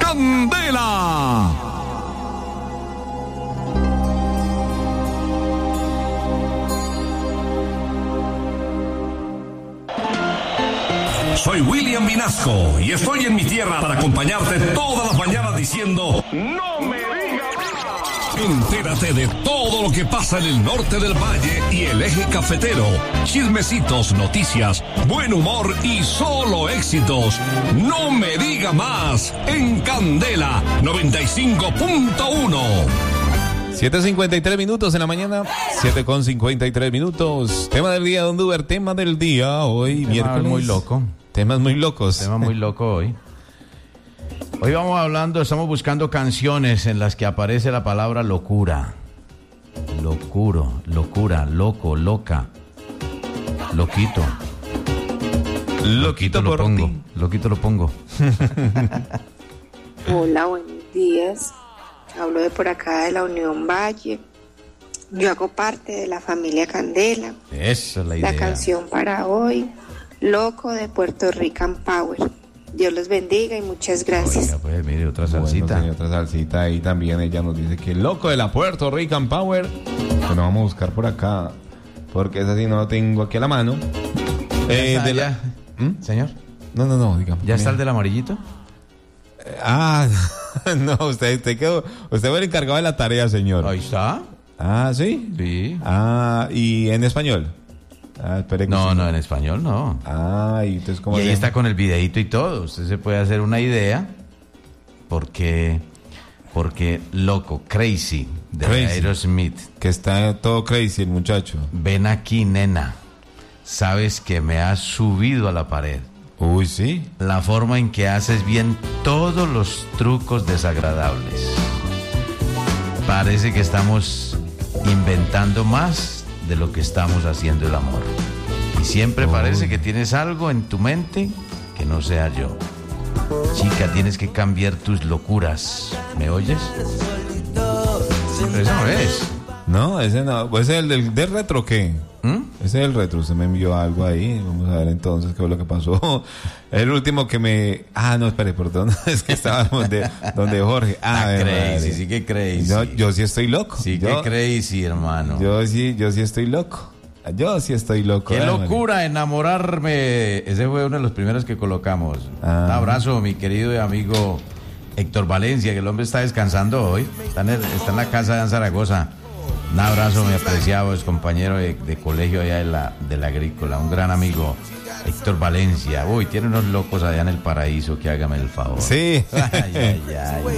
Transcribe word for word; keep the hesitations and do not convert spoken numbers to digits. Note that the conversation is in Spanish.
Candela. Soy William Vinasco y estoy en mi tierra para acompañarte todas las mañanas diciendo ¡no me digas más! Entérate de todo lo que pasa en el norte del valle y el eje cafetero. Chismecitos, noticias, buen humor y solo éxitos. ¡No me diga más! En Candela noventa y cinco punto uno. siete cincuenta y tres minutos en la mañana, siete con cincuenta y tres minutos. Tema del día, Don Duber, tema del día hoy, tema miércoles. muy loco. Temas muy locos. Tema muy loco hoy. Hoy vamos hablando, estamos buscando canciones en las que aparece la palabra locura. Locuro, locura, loco, loca, loquito. Loquito lo por pongo, ti. loquito lo pongo. Hola, buenos días. Hablo de por acá de la Unión Valle. Yo hago parte de la familia Candela. Esa es la idea. La canción para hoy, Loco de Puerto Rican Power. Dios los bendiga y muchas gracias. Oiga, pues mire, otra salsita. Bueno, sí, otra salsita y también ella nos dice que loco de la Puerto Rican Power. Bueno, vamos a buscar por acá, porque esa sí no la tengo aquí a la mano. Eh, está, de la... ya. ¿Mm? Señor, No, no, no, digamos. ¿ya está el del amarillito? Ah, no, usted, usted quedó, usted fue el encargado de la tarea, señor. Ahí está. Ah, ¿sí? Sí. Ah, ¿y en español? Ah, espere que No, sí. no, en español no. Ah, y entonces cómo Y ahí se- está con el videíto y todo. Usted se puede hacer una idea. Porque, porque loco, crazy, de Crazy. Aerosmith. que está todo crazy el muchacho. Ven aquí, nena. Sabes que me has subido a la pared. Uy, sí. La forma en que haces bien todos los trucos desagradables. Parece que estamos inventando más de lo que estamos haciendo el amor. Y siempre Oh. parece que tienes algo en tu mente que no sea yo. Chica, tienes que cambiar tus locuras. ¿Me oyes? Pero eso no es. No, ese no. ¿Ese es el del, del retro qué? ¿Mm? Ese es el retro. Usted me envió algo ahí. Vamos a ver entonces qué fue lo que pasó. El último que me... Ah, no, espere, perdón. Es que estábamos de donde Jorge. Ah, Ah, ver, crazy, madre. sí que crazy. Yo, yo sí estoy loco. Sí yo, que crazy, hermano. Yo sí, yo sí estoy loco. Yo sí estoy loco. Qué ah, locura enamorarme. Ese fue uno de los primeros que colocamos. Ah. Un abrazo, mi querido amigo Héctor Valencia, que el hombre está descansando hoy. Está en, el- está en la casa de Zaragoza. Un abrazo, mi apreciado, es compañero de, de colegio allá de la, de la agrícola. Un gran amigo, Héctor Valencia. Uy, tiene unos locos allá en el paraíso, que hágame el favor. Sí. Ay, ay, ay.